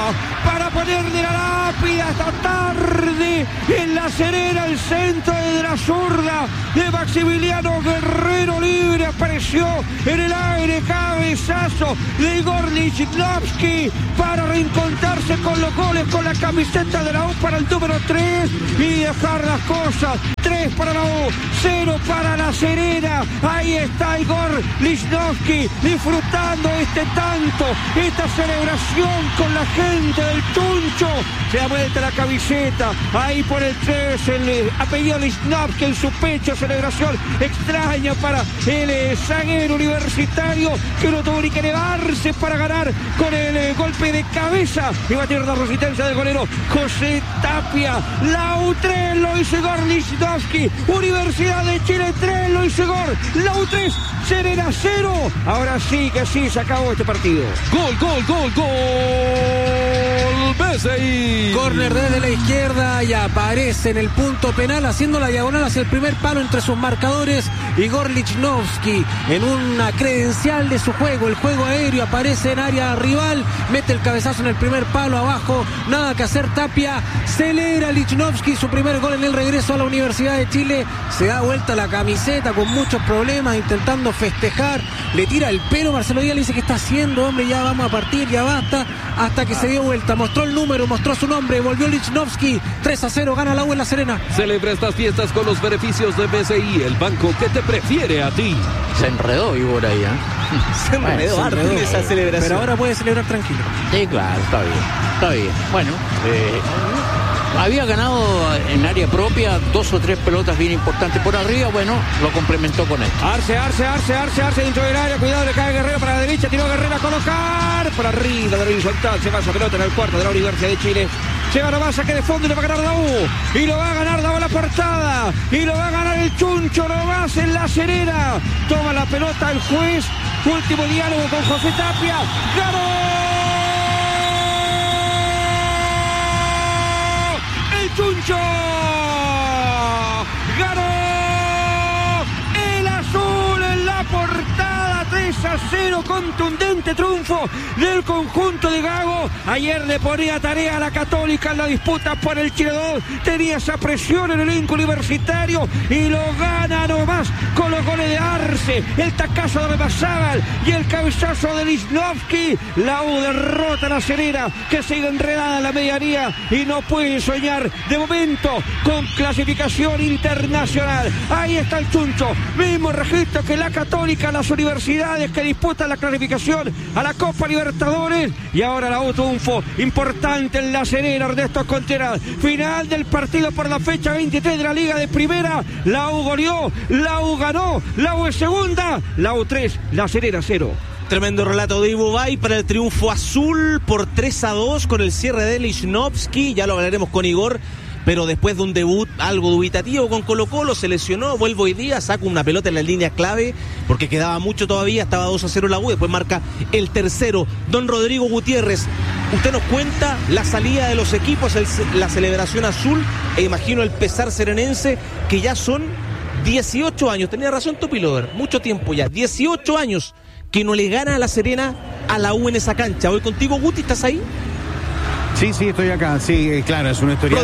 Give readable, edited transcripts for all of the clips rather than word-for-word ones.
para ponerle la lápida esta tarde en La Serena, el centro de la zurda de Maximiliano Guerrero libre, apareció en el aire, cabezazo de Igor Lichnowsky para reencontrarse con los goles, con la camiseta de la U para el número 3 y dejar las cosas. 3 para la U, 0 para La Serena. Ahí está Igor Lichnowsky disfrutando este tanto, esta celebración con la gente del Chuncho. Se da vuelta la camiseta, ahí por el 3, el apellido Lichnowsky en su pecho. Celebración extraña para el zaguero universitario, que no tuvo ni que elevarse para ganar con el golpe de cabeza y batir la resistencia del golero José Tapia. La U 3 lo hizo Igor Lichnowsky, Universidad de Chile 3 lo hizo Igor, la U 3, Serena 0. Ahora sí que sí, se acabó este partido. Gol, gol, gol, gol. BCI. Corner desde la izquierda y aparece en el punto penal, haciendo la diagonal hacia el primer palo entre sus marcadores. Igor Lichnowsky, en una credencial de su juego, el juego aéreo, aparece en área rival, mete el cabezazo en el primer palo abajo, nada que hacer Tapia, celebra Lichnowsky su primer gol en el regreso a la Universidad de Chile, se da vuelta la camiseta con muchos problemas, intentando festejar, le tira el pelo, Marcelo Díaz le dice: ¿qué está haciendo, hombre? Ya vamos a partir, ya basta, hasta que se dio vuelta, mostró el número, mostró su nombre, volvió Lichnowsky, 3-0, gana la U en La Serena. Celebra estas fiestas con los beneficios de BCI, el banco que te prefiere a ti. Se enredó Igor ahí, ¿eh? Se enredó harto en esa celebración. Pero ahora puede celebrar tranquilo. Sí, claro, está bien, está bien. Bueno, había ganado en área propia 2 o 3 pelotas bien importantes por arriba, bueno, lo complementó con esto. Arce dentro del área, cuidado, le cae Guerrero para la derecha, tiró Guerrero a colocar por arriba de la horizontal, se va esa pelota en el cuarto de la Universidad de Chile. Llega nomás, saque de fondo y lo va a ganar la U. Y lo va a ganar, daba la portada. Y lo va a ganar el Chuncho nomás en La Serena. Toma la pelota el juez. Último diálogo con José Tapia. ¡Ganó! ¡El Chuncho! ¡Ganó! El azul en la portada. 3-0, contundente triunfo del conjunto de Gago. Ayer le ponía tarea a la Católica en la disputa por el Chile 2. Tenía esa presión en el elenco universitario y lo gana nomás con los goles de Arce, el tacazo de Rebazábal y el cabezazo de Lichnowsky. La U derrota a La Serena, que sigue enredada en la medianía y no puede soñar de momento con clasificación internacional. Ahí está el Chuncho, mismo registro que la Católica, las universidades que disputan la clasificación a la Copa Libertadores. Y ahora la U triunfo importante en La Serena, Ernesto Contreras. Final del partido por la fecha 23 de la Liga de Primera. La U goleó, la U ganó, la U es segunda, la U 3, La Serena 0. Tremendo relato de Ivo Bay para el triunfo azul por 3-2 con el cierre de Lichnowsky. Ya lo hablaremos con Igor, pero después de un debut algo dubitativo con Colo-Colo, se lesionó, vuelve hoy día, saca una pelota en la línea clave, porque quedaba mucho todavía, estaba 2-0 la U, después marca el tercero. Don Rodrigo Gutiérrez, usted nos cuenta la salida de los equipos, la celebración azul, e imagino el pesar serenense, que ya son 18 años, tenía razón Topilover, mucho tiempo ya, 18 años que no le gana a La Serena a la U en esa cancha. Voy contigo, Guti, ¿estás ahí? Sí, estoy acá. Sí, claro, es una historia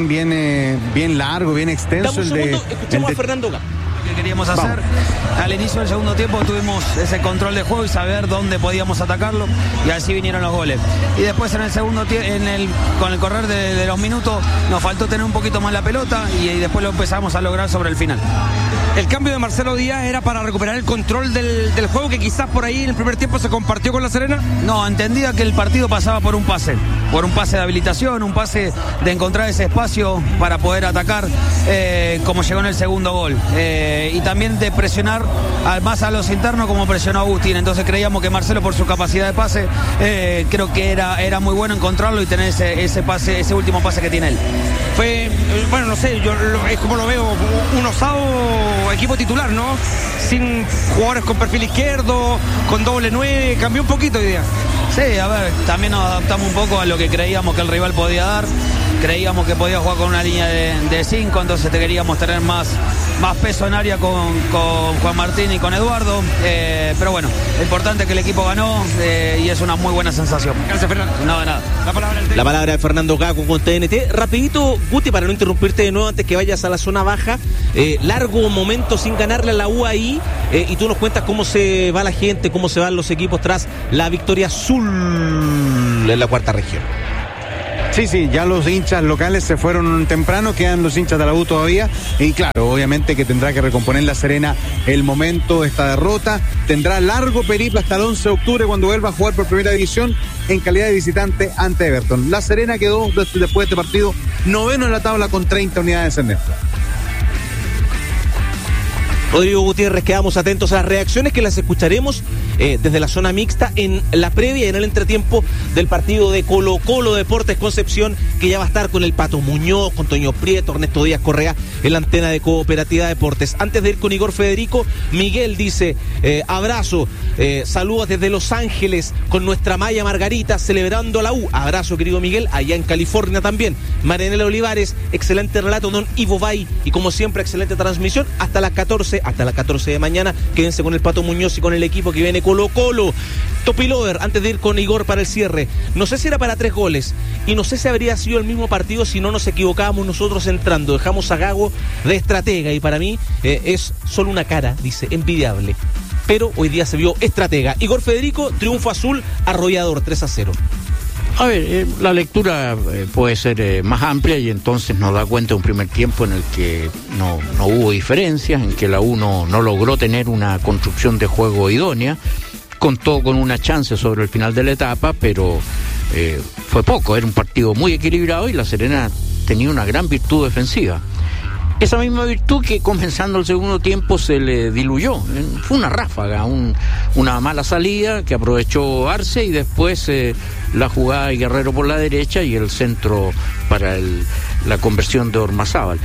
bien largo, bien extenso. Dame un segundo, escuchamos a Fernando Gá. Que queríamos hacer. Al inicio del segundo tiempo tuvimos ese control de juego y saber dónde podíamos atacarlo, y así vinieron los goles. Y después en el segundo con el correr de los minutos nos faltó tener un poquito más la pelota y después lo empezamos a lograr sobre el final. El cambio de Marcelo Díaz era para recuperar el control del juego, que quizás por ahí en el primer tiempo se compartió con La Serena. No, entendía que el partido pasaba por un pase de habilitación, un pase de encontrar ese espacio para poder atacar, como llegó en el segundo gol, y también de presionar más a los internos como presionó Agustín. Entonces creíamos que Marcelo, por su capacidad de pase, creo que era muy bueno encontrarlo y tener ese último pase que tiene él. Fue, bueno, no sé, es como lo veo, un osado equipo titular, ¿no? Sin jugadores con perfil izquierdo, con doble 9, cambió un poquito hoy día. Sí, a ver, también nos adaptamos un poco a lo que creíamos que el rival podía dar. Creíamos que podía jugar con una línea de 5, entonces queríamos tener más peso en área con Juan Martín y con Eduardo. Pero bueno, lo importante es que el equipo ganó, y es una muy buena sensación. Gracias, Fernando. No, de nada. La palabra La palabra de Fernando Gago con TNT. Rapidito, Guti, para no interrumpirte de nuevo antes que vayas a la zona baja. Largo momento sin ganarle a la U ahí. Y tú nos cuentas cómo se va la gente, cómo se van los equipos tras la victoria azul en la cuarta región. Sí, ya los hinchas locales se fueron temprano, quedan los hinchas de la U todavía, y claro, obviamente que tendrá que recomponer La Serena el momento de esta derrota. Tendrá largo periplo hasta el 11 de octubre cuando vuelva a jugar por primera división en calidad de visitante ante Everton. La Serena quedó después de este partido noveno en la tabla con 30 unidades en esto. Rodrigo Gutiérrez, quedamos atentos a las reacciones que las escucharemos desde la zona mixta en la previa y en el entretiempo del partido de Colo-Colo Deportes Concepción, que ya va a estar con el Pato Muñoz, con Toño Prieto, Ernesto Díaz Correa en la antena de Cooperativa Deportes. Antes de ir con Igor Federico, Miguel dice, abrazo, saludos desde Los Ángeles con nuestra Maya Margarita celebrando a la U. Abrazo, querido Miguel, allá en California también. Marianela Olivares, excelente relato, don Ivo Bay, y como siempre, excelente transmisión hasta las 14 de mañana. Quédense con el Pato Muñoz y con el equipo que viene Colo-Colo. Topilover, antes de ir con Igor para el cierre, no sé si era para 3 goles y no sé si habría sido el mismo partido si no nos equivocábamos nosotros entrando. Dejamos a Gago de estratega y para mí es solo una cara, dice, envidiable, pero hoy día se vio estratega. Igor Federico, triunfo azul arrollador, 3-0. A ver, la lectura puede ser más amplia y entonces nos da cuenta de un primer tiempo en el que no hubo diferencias, en que la U no logró tener una construcción de juego idónea, contó con una chance sobre el final de la etapa, pero fue poco, era un partido muy equilibrado y La Serena tenía una gran virtud defensiva. Esa misma virtud que comenzando el segundo tiempo se le diluyó. Fue una ráfaga, una mala salida que aprovechó Arce y después la jugada de Guerrero por la derecha y el centro para la conversión de Ormazábal.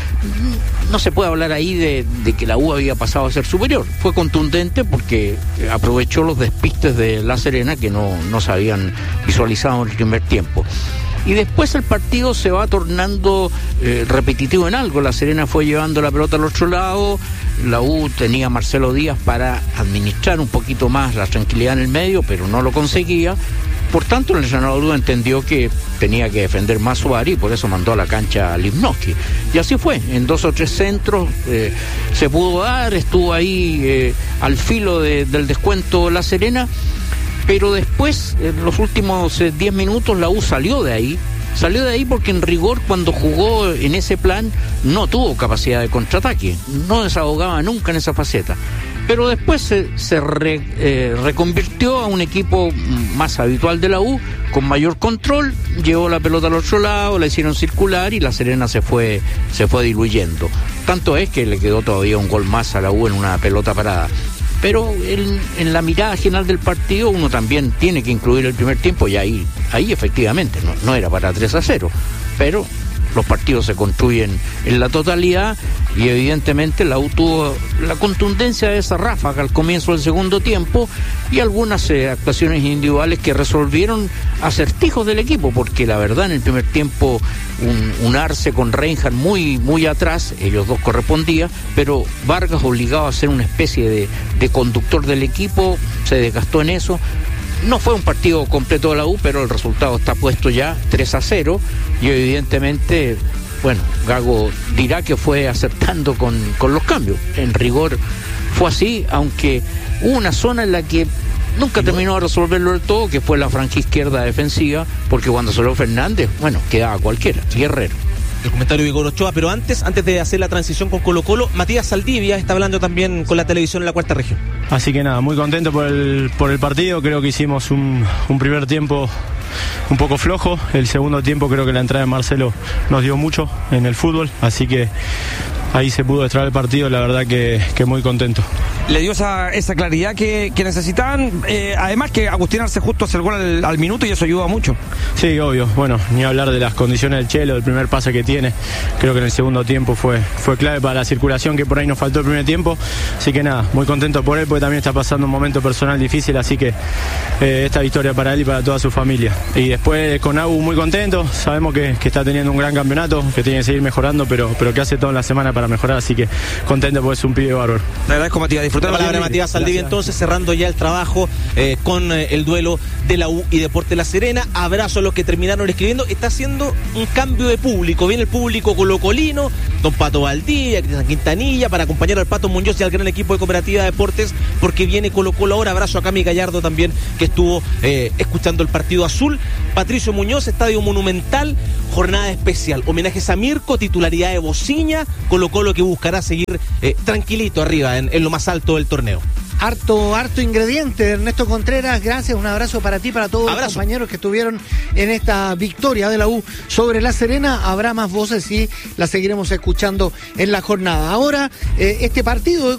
No se puede hablar ahí de que la U había pasado a ser superior. Fue contundente porque aprovechó los despistes de La Serena que no se habían visualizado en el primer tiempo. Y después el partido se va tornando repetitivo en algo. La Serena fue llevando la pelota al otro lado, la U tenía a Marcelo Díaz para administrar un poquito más la tranquilidad en el medio, pero no lo conseguía. Por tanto, el entrenador entendió que tenía que defender más Suárez y por eso mandó a la cancha a Limnowski. Y así fue, en 2 o 3 centros se pudo dar, estuvo ahí al filo del descuento La Serena. Pero después, en los últimos 10 minutos, la U salió de ahí porque en rigor cuando jugó en ese plan no tuvo capacidad de contraataque, no desahogaba nunca en esa faceta. Pero después se reconvirtió a un equipo más habitual de la U, con mayor control, llevó la pelota al otro lado, la hicieron circular y La Serena se fue diluyendo. Tanto es que le quedó todavía un gol más a la U en una pelota parada. Pero en la mirada general del partido uno también tiene que incluir el primer tiempo y ahí efectivamente no era para 3-0, pero los partidos se construyen en la totalidad y evidentemente la U tuvo la contundencia de esa ráfaga al comienzo del segundo tiempo y algunas actuaciones individuales que resolvieron acertijos del equipo, porque la verdad en el primer tiempo un Arce con Reinhardt muy atrás, ellos dos correspondía, pero Vargas obligado a ser una especie de conductor del equipo, se desgastó en eso. No fue un partido completo de la U, pero el resultado está puesto ya 3-0 y evidentemente, bueno, Gago dirá que fue acertando con los cambios. En rigor fue así, aunque hubo una zona en la que nunca terminó de resolverlo del todo, que fue la franja izquierda defensiva, porque cuando salió Fernández, bueno, quedaba cualquiera, Guerrero. El comentario de Igor Ochoa, pero antes de hacer la transición con Colo-Colo, Matías Saldivia está hablando también con la televisión en la cuarta región. Así que nada, muy contento por el partido. Creo que hicimos un primer tiempo un poco flojo. El segundo tiempo creo que la entrada de Marcelo nos dio mucho en el fútbol, así que ahí se pudo extraer el partido, la verdad que muy contento. Le dio esa claridad que necesitaban, además que Agustín Arce justo hace el gol al minuto y eso ayuda mucho. Sí, obvio, bueno, ni hablar de las condiciones del Chelo, del primer pase que tiene, creo que en el segundo tiempo fue clave para la circulación que por ahí nos faltó el primer tiempo, así que nada, muy contento por él porque también está pasando un momento personal difícil, así que esta victoria para él y para toda su familia. Y después con Agu muy contento, sabemos que está teniendo un gran campeonato, que tiene que seguir mejorando, pero que hace todo en la semana para mejorar, así que contento porque es un pibe bárbaro. Le agradezco, Matías, La palabra de Matías Saldivia, entonces, cerrando ya el trabajo con el duelo de la U y Deportes La Serena. Abrazo a los que terminaron escribiendo. Está haciendo un cambio de público. Viene el público colocolino, don Pato Valdivia, Cristian Quintanilla, para acompañar al Pato Muñoz y al gran equipo de Cooperativa Deportes, porque viene Colo Colo ahora. Abrazo a Cami Gallardo también, que estuvo escuchando el partido azul. Patricio Muñoz, Estadio Monumental, jornada especial. Homenajes a Mirko, titularidad de Bociña, Colo Colo que buscará seguir tranquilito arriba en lo más alto del torneo. Harto ingrediente, Ernesto Contreras, gracias, un abrazo para ti, para todos los compañeros que estuvieron en esta victoria de la U sobre La Serena. Habrá más voces y las seguiremos escuchando en la jornada. Ahora, este partido